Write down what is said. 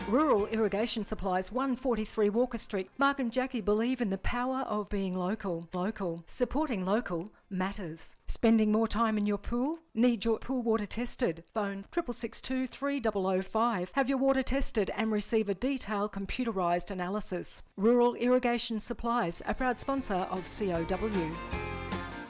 Rural Irrigation Supplies, 143 Walker Street. Mark and Jackie believe in the power of being local. Supporting local matters. Spending more time in your pool? Need your pool water tested? Phone 6662 3005. Have your water tested and receive a detailed computerised analysis. Rural Irrigation Supplies, a proud sponsor of COW.